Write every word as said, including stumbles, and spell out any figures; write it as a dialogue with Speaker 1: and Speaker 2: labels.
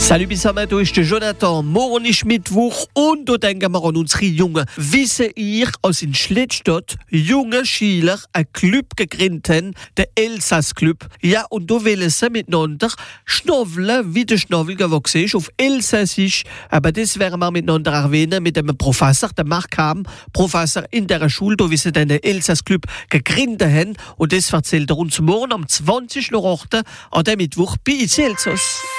Speaker 1: Salut zusammen, du ist der Jonathan. Morgen ist Mittwoch und da denken wir an unsere Jungen. Wissen ihr, als in Schlittstadt junge Schüler einen Club gegründet haben, der Elsass-Club. Ja, und da wollen sie miteinander schnaufeln, wie der Schnabel gewachsen ist, auf Elsassisch. Aber das werden wir miteinander erwähnen mit dem Professor, der Mark Ham, Professor in der Schule, da wie sie den Elsass-Club gegründet haben. Und das erzählt er uns morgen am zwanzigsten Achten an dem Mittwoch bei I C Elsass.